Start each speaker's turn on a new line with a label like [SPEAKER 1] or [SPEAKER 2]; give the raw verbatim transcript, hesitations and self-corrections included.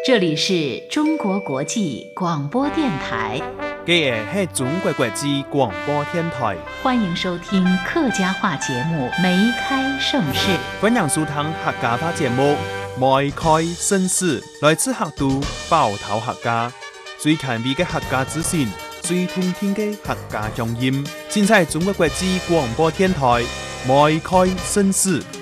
[SPEAKER 1] 这里是中国国际广播电台。
[SPEAKER 2] 这个是中国国际广播电台，
[SPEAKER 1] 欢迎收听客家话节目《梅开盛世》。
[SPEAKER 2] 欢迎收听客家话节目《梅开盛世》，来自客都包头客家，最权威的客家资讯，最通天的客家乡音。现在中国国际广播电台《梅开盛世》。